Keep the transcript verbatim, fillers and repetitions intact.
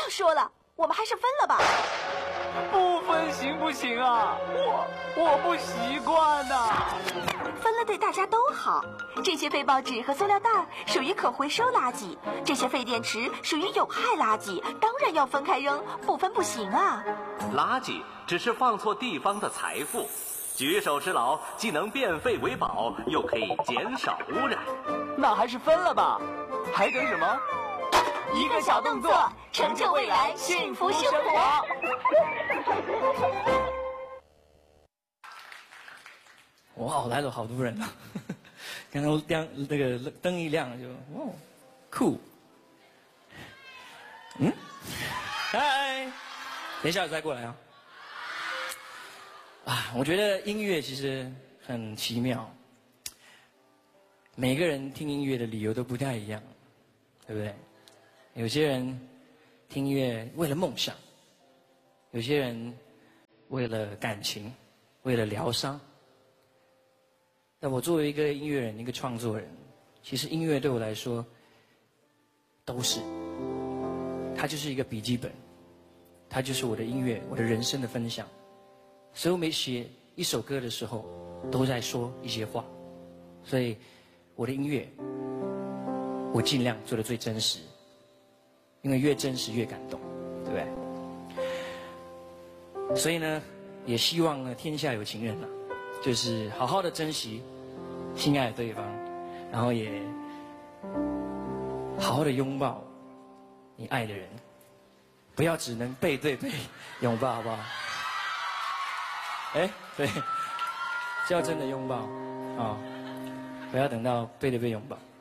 要说了，我们还是分了吧。 不分行不行啊？我我不习惯呐。 分了对大家都好。这些废报纸和塑料袋属于可回收垃圾，这些废电池属于有害垃圾，当然要分开扔，不分不行啊。 垃圾只是放错地方的财富，举手之劳既能变废为宝，又可以减少污染。 那还是分了吧，还等什么？ 一个小动作，成就未来幸福生活。 哇，来了好多人啊！刚刚亮那个灯一亮就哇，酷。嗯，嗨，等一下再过来啊。啊，我觉得音乐其实很奇妙，每个人听音乐的理由都不太一样，对不对？有些人听音乐为了梦想，有些人为了感情，为了疗伤。但我作为一个音乐人，一个创作人，其实音乐对我来说都是，它就是一个笔记本，它就是我的音乐，我的人生的分享。所以我每写一首歌的时候，都在说一些话，所以我的音乐，我尽量做的最真实，因为越真实越感动，对不对？所以呢，也希望呢，天下有情人啊，就是好好的珍惜心爱的对方，然后也好好的拥抱你爱的人，不要只能背对背拥抱，好不好？哎，对，是要真的拥抱啊，不要等到背对背拥抱。